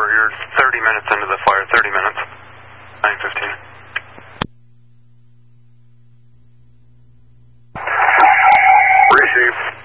You're 30 minutes into the fire, 30 minutes. 9:15. Receive.